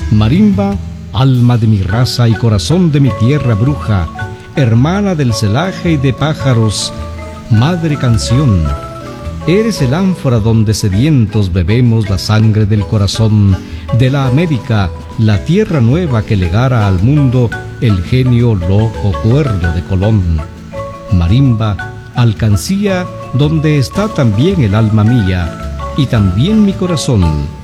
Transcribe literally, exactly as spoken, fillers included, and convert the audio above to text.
Marimba, alma de mi raza y corazón de mi tierra bruja, hermana del celaje y de pájaros, madre canción, eres el ánfora donde sedientos bebemos la sangre del corazón de la América, la tierra nueva que legara al mundo el genio loco cuerdo de Colón. Marimba, alcancía donde está también el alma mía y también mi corazón,